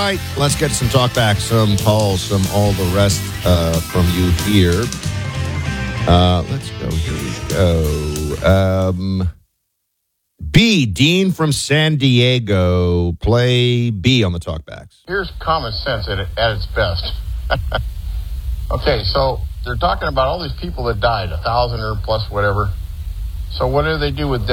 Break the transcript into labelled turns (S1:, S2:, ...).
S1: right, let's get some talk back, some calls, some all the rest from you here. Let's go. Here we go. B, Dean from San Diego. Play B on the talkbacks.
S2: Here's common sense at its best. Okay, so they're talking about all these people that died, 1,000 or plus whatever. So what do they do with dead